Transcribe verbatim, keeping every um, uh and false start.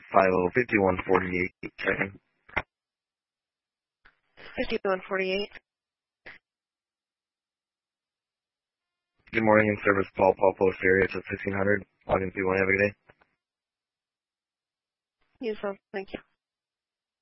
five oh fifty-one forty-eight. Checking. fifty-one forty-eight. Good morning, in service Paul, Paul Post area, it's at fifteen hundred. Log in P one, have a good day. You so, thank you.